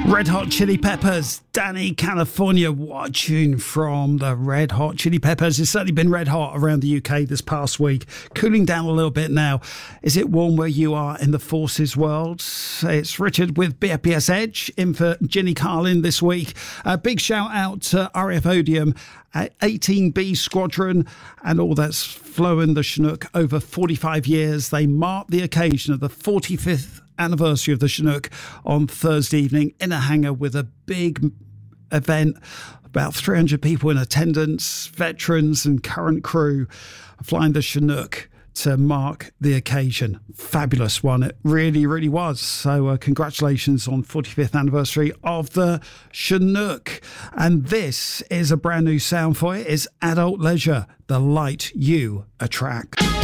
Red Hot Chili Peppers, Danny California. What a tune from the Red Hot Chili Peppers. It's certainly been red hot around the UK this past week. Cooling down a little bit now. Is it warm where you are in the Forces world? It's Richard with BFBS Edge in for Ginny Carlin this week. A big shout out to RF Odium, 18B Squadron, and all that's flowing the Chinook over 45 years. They mark the occasion of the 45th anniversary of the Chinook on Thursday evening in a hangar with a big event. About 300 people in attendance, veterans and current crew flying the Chinook to mark the occasion. Fabulous one. It really, really was. So congratulations on 45th anniversary of the Chinook. And this is a brand new sound for it. It's Adult Leisure, The Light You Attract.